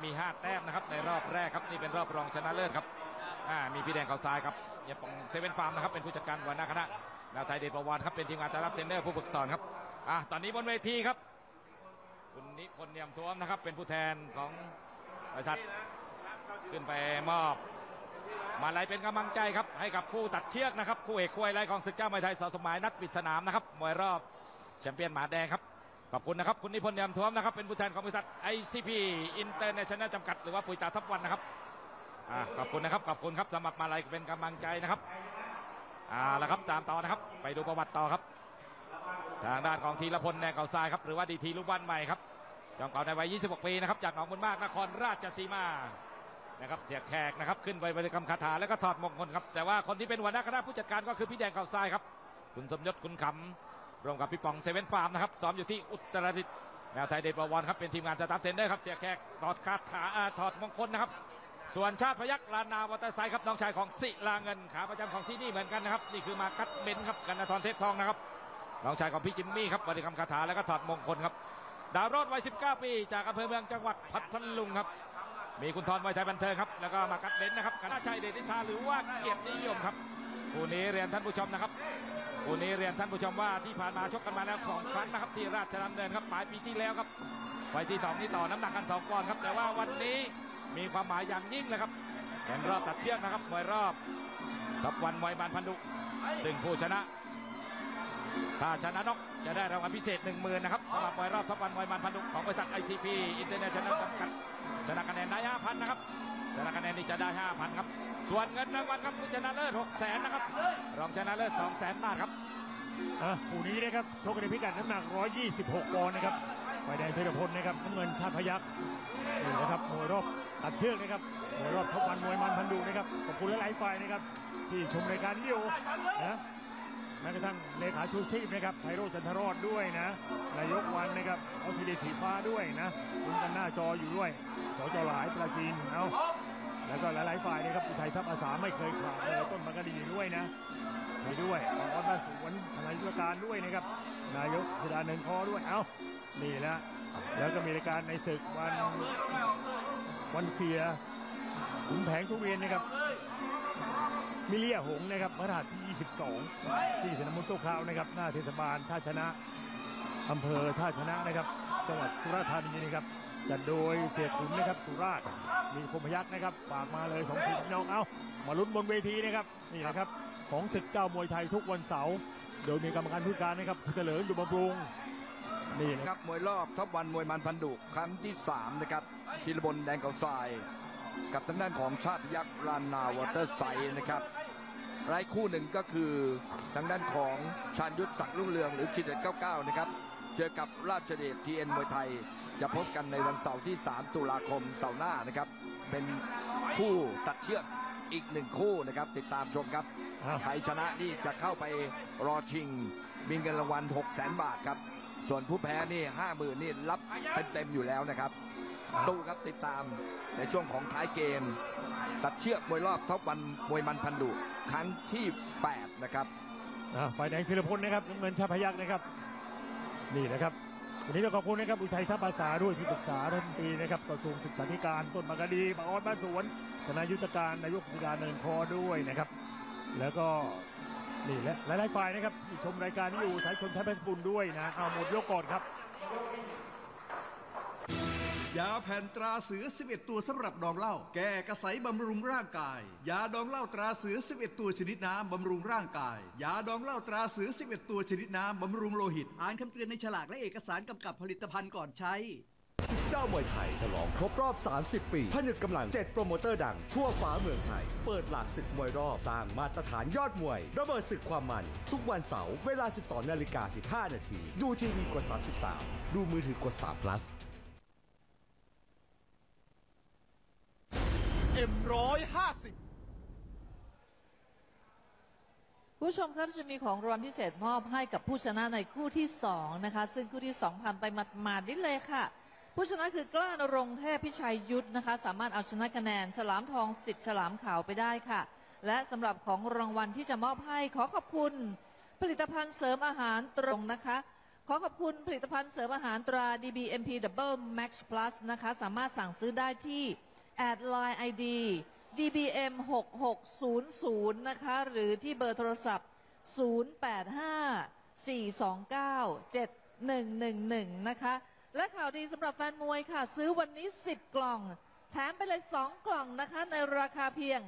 มี5แต้มนะครับในรอบแรกครับนี่เป็นรอบรองชนะเลิศครับมีพี่แดงเขาซ้ายครับเฮียปองเซเว่นฟาร์มนะครับเป็นผู้จัดการหัวหน้าคณะดาวไทยเดชประวันครับเป็นทีมงานต้อนรับเทรนเนอร์ผู้ฝึกสอนครับตอนนี้บนเวทีครับคุณนิพนธ์เนียมท้วมนะครับเป็นผู้แทนของบริษัทขึ้นไปมอบมาลัยเป็นกำลังใจครับให้กับคู่ตัดเชือกนะครับคู่เอกคู่ไฮไลท์ของศึกเจ้ามวยไทยสสมัยนัดปิดสนามนะครับมวยรอบแชมเปี้ยนหมาแดงครับขอบคุณนะครับคุณนิพนธ์เนียมท้วมนะครับเป็นผู้แทนของบริษัท ICP International จำกัดหรือว่าปุ๋ยตาทับวันนะครับขอบคุณนะครับขอบคุณครับสมัครมาลัยเป็นกำลังใจนะครับแล้วครับตามต่อนะครับไปดูประวัติต่อครับทางด้านของธีรพลแดงเก่าทรายครับหรือว่าดีทีลูกบ้านใหม่ครับจอมเก่าในวัย26 ปีนะครับจากหนองบุญมากนครราชสีมานะครับเสียแขกนะครับขึ้นไปบริกรรมคาถาแล้วก็ถอดมงคลครับแต่ว่าคนที่เป็นหัวหน้าคณะผู้จัดการก็คือพี่แดงเก่าทรายครับคุณสมยศคุณขำรวมกับพี่ป๋องเซเว่นฟาร์มนะครับซ้อมอยู่ที่อุตรดิตถ์แนวไทยเดชประวันครับเป็นทีมงานสตาฟเทรนเนอร์ครับเสียแขกถอดคาถาถอดมงคลนะครับส่วนชาติพยัคฆ์ลานาวอเตอร์ไซค์ครับน้องชายของศิลาเงินขาประจำของที่นี่เหมือนกันนะครับนี่คือมาคัดเบนครับกันนทรเทพทองนะครับน้องชายของพี่จิมมี่ครับบริกรรมคาถาแล้วก็ถอดมงคลครับดาวโรดวัย19 ปีจากอำเภอเมืองจังหวัดพัทลุงครับมีคุณทรมวยไทยบันเทิงครับแล้วก็มาคัดเบนนะครับกันชัยเดชนิทาหรือว่าเกียรตินิยมครับคู่นี้เรียนท่านผู้ชมนะครับคู่นี้เรียนท่านผู้ชมว่าที่ผ่านมาชกกันมาแล้ว2 ครั้งนะครับที่ราชดำเนินครับปลายปีที่แล้วครับไฟที่2นี้ต่อน้ำหนักกัน2 ปอนด์ครับแต่ว่าวันนี้มีความหมายอย่างยิ่งเลยครับเป็นรอบตัดเชือกนะครับมวยรอบทับวันมวยบานพันดุซึ่งผู้ชนะถ้าชนะน็อกจะได้รางวัลพิเศษ 10,000 นะครับสำหรับมวยรอบทับวันมวยบานพันดุของบริษัท ICP International จำกัดชนะคะแนนได้ 5,000 นะครับชนะคะแนนนี่จะได้ 5,000 ครับส่วนเงินรางวัลครับผู้ชนะเลิศ 600,000 นะครับรองชนะเลิศ 200,000 บาทครับคู่นี้นะครับชกในพิกัดน้ำหนัก126 ปอนด์นะครับฝ่ายแดงธีรพลนะครับน้ำเงินชาติพยัคฆ์นี่นะครับมวยรอบตัดเชือกนะครับมวยรอบทับวันมวยมันพันดุนะครับขอบคุณหลายๆฝ่ายนะครับที่ชมรายการนี้อยู่นะแม้กระทั่งเลขาชูชีพนะครับไพโรจน์จันทรอดด้วยนะนายกวันนะครับเอาสีสีฟ้าด้วยนะคุณกันหน้าจออยู่ด้วยสจหลายปราจีนเอาแล้วก็หลายๆฝ่ายนะครับอุทัยทัพอาสาไม่เคยขาดเลยต้นมะกะดีด้วยนะไปด้วยอบ้านสวนทนายยุทธการด้วยนะครับนายกสุดาเนินคอด้วยเอานี่แหละแล้วก็มีรายการในศึกวันเสียขุนแผงทุเรียนนะครับมิเลียหงนะครับพระราชที่ 22 ที่สนามมวยโชคคราวนะครับหน้าเทศบาลท่าชนะอำเภอท่าชนะนะครับจังหวัดสุราษฎร์ธานีนะครับจัดโดยเสียขุนนะครับสุราษฎร์มีคมพยัคฆ์นะครับฝากมาเลย2 สิ่งพี่น้องเอามาลุ้นบนเวทีนะครับนี่แหละครับของศึกเจ้ามวยไทยทุกวันเสาร์โดยมีกรรมการผู้การนะครับเฉลิมอยู่บำรุงนี่นะครับมวยรอบท็อปวันมวยมันพันดุครั้งที่3นะครับธีรพลแดงเก่าทรายกับทางด้านของชาติพยัคฆ์ลานนาวอเตอร์ไซค์นะครับรายคู่หนึ่งก็คือทางด้านของชาญยุทธศักดิ์รุ่งเรืองหรือชิดเด็ด99นะครับเจอกับราชเดชทีเอ็นมวยไทยจะพบกันในวันเสาร์ที่3 ตุลาคมเสาร์หน้านะครับเป็นคู่ตัดเชือกอีก1 คู่นะครับติดตามชมครับใครชนะนี่จะเข้าไปรอชิงมีเงินรางวัล 600,000 บาทครับส่วนผู้แพ้นี่ 50,000 นี่รับเต็มอยู่แล้วนะครับตู้ครับติดตามในช่วงของท้ายเกมตัดเชือกมวยรอบท็อปวันมวยมันพันดุครั้งที่8นะครับฝ่ายแดงธีรพลนะครับน้ำเงินชาติพยัคฆ์นะครับนี่นะครับวันนี้ต้องขอบคุณนะครับอุทัยทัพอาสาด้วยที่ปรึกษารัฐมนตรีนะครับกระทรวงศึกษาธิการต้นมะกะดีปอบ้านสวนคณะยุทธการนายกสุดาเนินคอด้วยนะครับแล้วก็นี่และหลายๆฝ่ายนะครับที่ชมรายการนี้อยู่สายชนไทยเพชรบุญด้วยนะเอาหมดยกก่อนครับยาแผ่นตราเสือ11 ตัวสำหรับดองเหล้าแก้กระสายบำรุงร่างกายยาดองเหล้าตราเสือ11 ตัวชนิดน้ำบำรุงร่างกายยาดองเหล้าตราเสือ11 ตัวชนิดน้ำบำรุงโลหิตอ่านคำเตือนในฉลากและเอกสารกำกับผลิตภัณฑ์ก่อนใช้ศึกเจ้ามวยไทยฉลองครบรอบ 30 ปีผนึกกำลัง 7 โปรโมเตอร์ดังทั่วฟ้าเมืองไทยเปิดหลากศึกมวยรอบสร้างมาตรฐานยอดมวยระเบิดศึกความมันทุกวันเสาร์เวลา 12:15 น.ดูทีวีกด33ดูมือถือกด3 plus M150 ผู้ชมครับจะมีของรางวัลพิเศษมอบให้กับผู้ชนะในคู่ที่2นะคะซึ่งคู่ที่2ผ่านไปหมาดๆนี่เลยค่ะผู้ชนะคือกล้านรงค์เทพพิชัยยุทธนะคะสามารถเอาชนะคะแนนฉลามทองสิทธิ์ฉลามขาวไปได้ค่ะและสำหรับของรางวัลที่จะมอบให้ขอขอบคุณผลิตภัณฑ์เสริมอาหารตรงนะคะขอขอบคุณผลิตภัณฑ์เสริมอาหารตรา DBMP Double Max Plus นะคะสามารถสั่งซื้อได้ที่แอดไลน์ ID DBM 6600นะคะหรือที่เบอร์โทรศัพท์ 0854297111 นะคะและข่าวดีสำหรับแฟนมวยค่ะซื้อวันนี้10 กล่องแถมไปเลย2 กล่องนะคะในราคาเพียง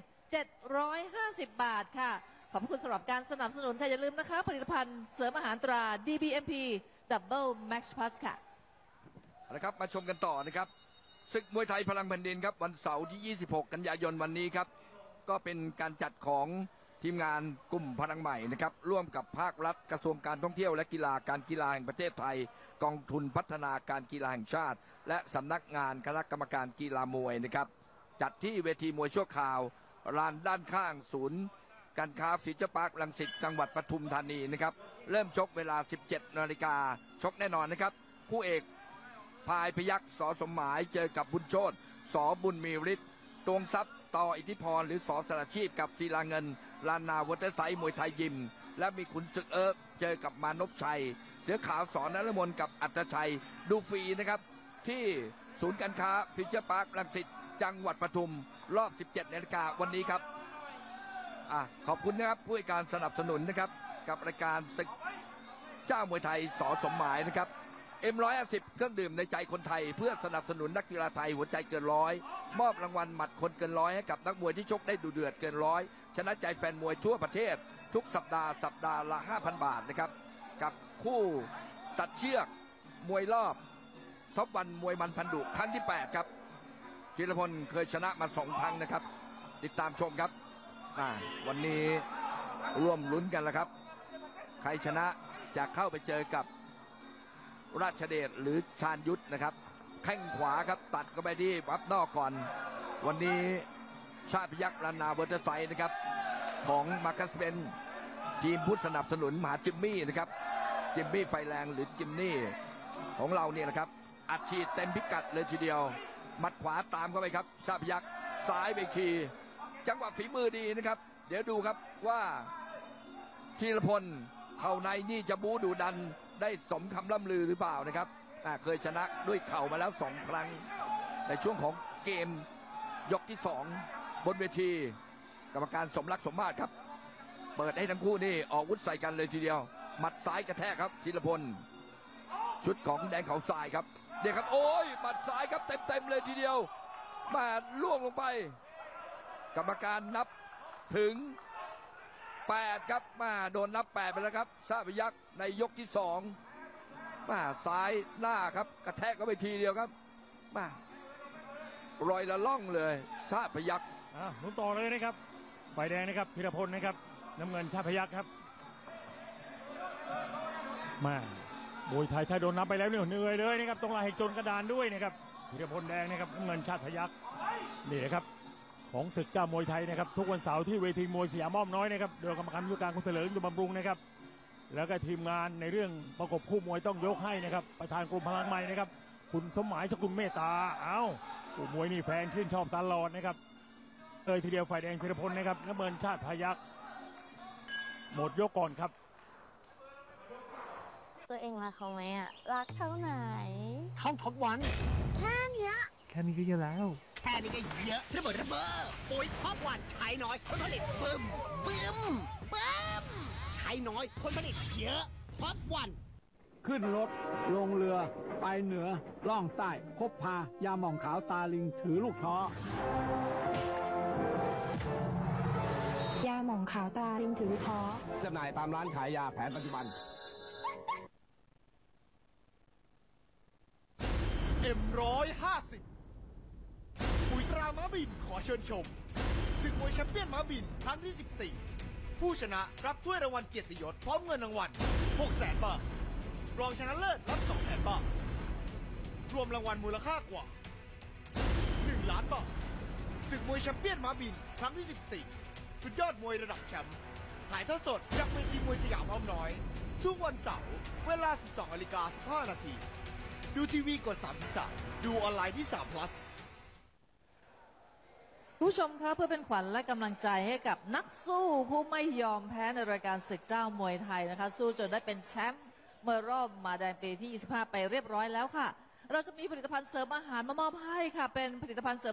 750 บาทค่ะขอบคุณสำหรับการสนับสนุนค่ะอย่าลืมนะคะผลิตภัณฑ์เสริมอาหารตรา DBMP Double Max Plus ค่ะนะครับมาชมกันต่อนะครับศึกมวยไทยพลังแผ่นดินครับวันเสาร์ที่ 26 กันยายนวันนี้ครับก็เป็นการจัดของทีมงานกลุ่มพลังใหม่นะครับร่วมกับภาครัฐกระทรวงการท่องเที่ยวและกีฬาการกีฬาแห่งประเทศไทยกองทุนพัฒนาการกีฬาแห่งชาติและสำนักงานคณะกรรมการกีฬามวยนะครับจัดที่เวทีมวยชั่วคราวลานด้านข้างศูนย์การค้าฟิวเจอร์พาร์ครังสิตจังหวัดปทุมธานีนะครับเริ่มชกเวลา 17 นาฬิกาชกแน่นอนนะครับคู่เอกพายพยัคฆ์สอสมหมายเจอกับบุญโชติสอบุญมีฤทธิ์ตวงทรัพย์ต่ออิทธิพรหรือสอสระชีพกับศิลาเงินลานนาวอเตอร์ไซด์มวยไทยยิมและมีขุนศึกเจอกับมานพชัยเสือขาวสอนนฤมลกับอัตชัยดูฟรีนะครับที่ศูนย์การค้าฟิวเจอร์พาร์ครังสิตจังหวัดปทุมรอบ 17 นาฬิกาวันนี้ครับขอบคุณนะครับผู้ให้การสนับสนุนนะครับกับรายการศึกเจ้ามวยไทยสอสมหมายนะครับM150 เครื่องดื่มในใจคนไทยเพื่อสนับสนุนนักกีฬาไทยหัวใจเกินร้อยมอบรางวัลหมัดคนเกินร้อยให้กับนักมวยที่ชกได้ดุเดือดเกินร้อยชนะใจแฟนมวยทั่วประเทศทุกสัปดาห์ละ 5,000 บาทนะครับกับคู่ตัดเชือกมวยรอบท็อปวันมวยมันพันดุครั้งที่ 8 ครับธีรพลเคยชนะมา2 ครั้งนะครับติดตามชมครับวันนี้ร่วมลุ้นกันแล้วครับใครชนะจะเข้าไปเจอกับราชเดชหรือชาญยุทธนะครับแข้งขวาครับตัดเข้าไปที่วับนอกก่อนวันนี้ชาติพยัคฆ์ลานนาเวอร์เตอร์ไซด์นะครับของมาร์คัสเบนทีมผู้สนับสนุนมหาจิมมี่นะครับจิมมี่ไฟแรงหรือจิมนี่ของเราเนี่ยนะครับอัดฉีดเต็มพิกัดเลยทีเดียวหมัดขวาตามเข้าไปครับชาติพยัคฆ์ซ้ายไปอีกทีจังหวะฝีมือดีนะครับเดี๋ยวดูครับว่าธีรพลเข่าในนี่จะบู๊ดุดันได้สมคำล่ำลือหรือเปล่านะครับเคยชนะด้วยเข่ามาแล้ว2 ครั้งในช่วงของเกมยกที่ 2บนเวทีกรรมการสมรักสมมาตรครับเปิดให้ทั้งคู่นี่ออกอาวุธใส่กันเลยทีเดียวหมัดซ้ายกระแทกครับธีรพลชุดของแดงเขาทรายครับเดี๋ยวครับโอ้ยหมัดซ้ายครับเต็มเลยทีเดียวมาล่วงลงไปกรรมการนับถึง8ครับมาโดนนับ8ไปแล้วครับชาติพยัคฆ์ในยกที่2มาซ้ายหน้าครับกระแทกเข้าไปทีเดียวครับมารอยละล่องเลยชาติพยัคฆ์ลุ้นต่อเลยนะครับฝ่ายแดงนะครับธีรพลนะครับน้ำเงินชาติพยัคฆ์ครับมามวยไทยถ้าโดนนับไปแล้วเนี่ยเหนื่อยเลยนะครับต้องลาให้จนกระดานด้วยนะครับธีรพลแดงนะครับน้ำเงินชาติพยัคฆ์นี่นะครับของศึกเจ้ามวยไทยนะครับทุกวันเสาร์ที่เวทีมวยสยามอ้อมน้อยนะครับโดยกรรมการผู้การคุณเถลิงอยู่บำรุงนะครับแล้วก็ทีมงานในเรื่องประกบคู่มวยต้องยกให้นะครับประธานกลุ่มพลังใหม่นะครับคุณสมหมายสกุลเมตตาคู่มวยนี่แฟนชื่นชอบตลอดนะครับทีเดียวฝ่ายแดงธีรพลนะครับน้ำเงินชาติพยัคฆ์หมดยกก่อนครับตัวเองรักเขาไหมรักเท่าไหนเท่าท็อปวันแค่เนี้ยแค่นี้ก็เยอะแล้วแค่นี้ก็เยอะระเบิดปุ๋ยท็อปวันใช้น้อยผลผลิตบึ้มใช้น้อยผลผลิตเยอะท็อปวันขึ้นรถลงเรือไปเหนือล่องใต้พบพายาหม่องขาวตาลิงถือลูกท้อยาหม่องขาวตาลิงถือท้อจำหน่ายตามร้านขายยาแผนปัจจุบัน M150 ปุ๋ยตราม้าบินขอเชิญชมศึกมวยแชมเปี้ยนม้าบินครั้งที่ 14ผู้ชนะรับถ้วยรางวัลเกียรติยศพร้อมเงินรางวัล 600,000 บาทรองชนะเลิศรับ 200,000 บาทรวมรางวัลมูลค่ากว่า1 ล้านบาทศึกมวยแชมเปี้ยนม้าบินครั้งที่ 14สุดยอดมวยระดับแชมป์ถ่ายทอดสดจากเวทีมวยสยามอ้อมน้อยทุกวันเสาร์เวลา 12:15 นาทีดูทีวีกด33ดูออนไลน์ที่3 plus ผู้ชมคะเพื่อเป็นขวัญและกำลังใจให้กับนักสู้ผู้ไม่ยอมแพ้ในรายการศึกเจ้ามวยไทยนะคะสู้จนได้เป็นแชมป์มวยรอบมาแดงปีที่ 25 ไปเรียบร้อยแล้วค่ะ เราจะมีผลิตภัณฑ์เสริมอาหารมามอบให้ค่ะเป็นผลิตภัณฑ์เสริม